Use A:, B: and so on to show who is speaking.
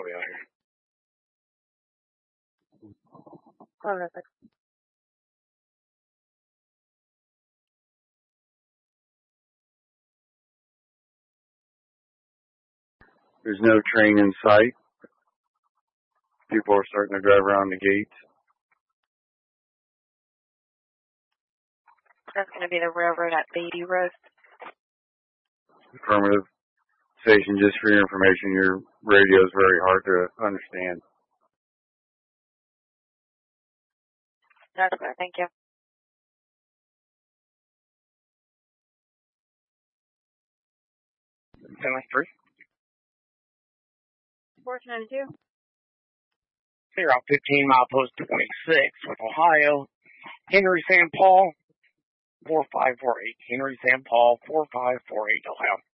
A: probably out here.
B: Oh, that's like,
A: There's no train in sight. People are starting to drive around the gates.
B: that's going to be the railroad at Beatty Road.
A: Affirmative. Station, just for your information, your radio is very hard to understand.
B: That's good. Thank you.
A: 7-3.
B: 1492.
C: Clear out 15, milepost 26 with Ohio. Henry St. Paul, 4548. Henry St. Paul, 4548, Ohio.